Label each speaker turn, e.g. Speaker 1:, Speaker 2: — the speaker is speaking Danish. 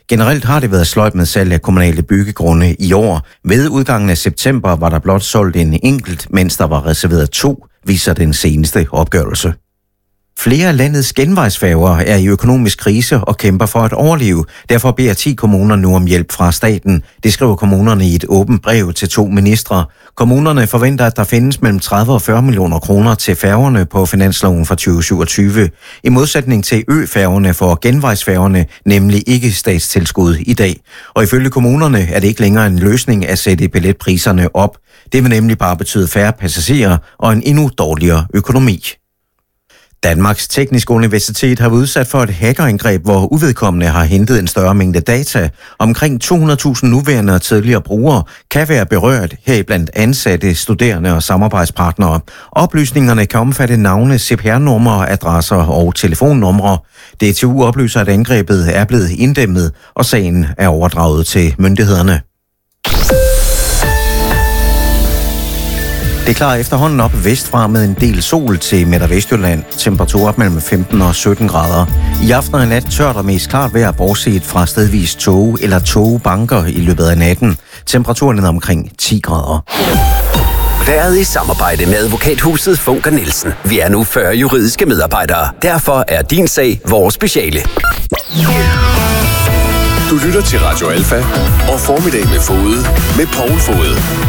Speaker 1: Generelt har det været sløjt med salg af kommunale byggegrunde i år. Ved udgangen af september var der blot solgt en enkelt, mens der var reserveret 2, viser den seneste opgørelse. Flere af landets genvejsfærger er i økonomisk krise og kæmper for at overleve. Derfor beder 10 kommuner nu om hjælp fra staten. Det skriver kommunerne i et åbent brev til 2 ministre. Kommunerne forventer, at der findes mellem 30 og 40 millioner kroner til færgerne på finansloven for 2027. I modsætning til øfærgerne får genvejsfærgerne nemlig ikke statstilskud i dag. Og ifølge kommunerne er det ikke længere en løsning at sætte billetpriserne op. Det vil nemlig bare betyde færre passagerer og en endnu dårligere økonomi. Danmarks Tekniske Universitet har været udsat for et hackerangreb, hvor uvedkommende har hentet en større mængde data. Omkring 200.000 nuværende og tidligere brugere kan være berørt, heriblandt ansatte, studerende og samarbejdspartnere. Oplysningerne kan omfatte navne, CPR-numre, adresser og telefonnumre. DTU oplyser, at angrebet er blevet inddæmmet, og sagen er overdraget til myndighederne. Det klarer efterhånden op vestfra med en del sol til Midt- og Vestjylland. Temperatur op mellem 15 og 17 grader. I aften og i nat tørt og mest klart vejr, bortset fra stedvis tåge eller tågebanker i løbet af natten. Temperaturen er omkring 10 grader.
Speaker 2: Været i samarbejde med advokathuset Funker Nielsen. Vi er nu 40 juridiske medarbejdere. Derfor er din sag vores speciale.
Speaker 3: Du lytter til Radio Alfa og Formiddag med Fode med Poul Fode.